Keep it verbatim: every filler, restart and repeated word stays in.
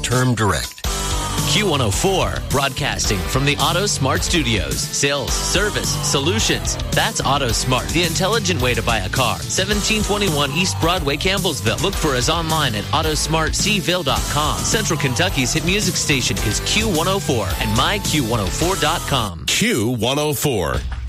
Term Direct. Q one oh four, broadcasting from the Auto Smart Studios. Sales, service, solutions. That's Auto Smart, the intelligent way to buy a car. seventeen twenty-one East Broadway, Campbellsville. Look for us online at auto smart c ville dot com. Central Kentucky's hit music station is Q one oh four and my q one oh four dot com. Q one oh four.